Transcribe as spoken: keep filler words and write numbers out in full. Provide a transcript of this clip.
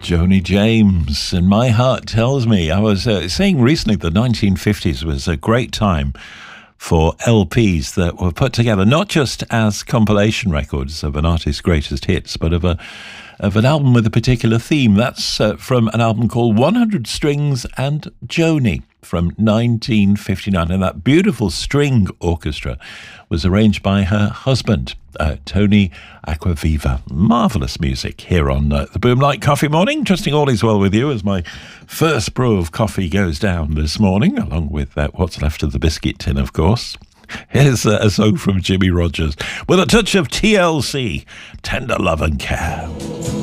Joni James, and my heart tells me. I was uh, saying recently the nineteen fifties was a great time for L Ps that were put together not just as compilation records of an artist's greatest hits, but of a of an album with a particular theme. That's uh, from an album called one hundred Strings and Joni from nineteen fifty-nine, and that beautiful string orchestra was arranged by her husband, uh, Tony Acquaviva. Marvellous music here on uh, the Boomlight Coffee Morning. Trusting all is well with you as my first brew of coffee goes down this morning, along with uh, what's left of the biscuit tin, of course. Here's uh, a song from Jimmie Rodgers with a touch of T L C, Tender Love and Care.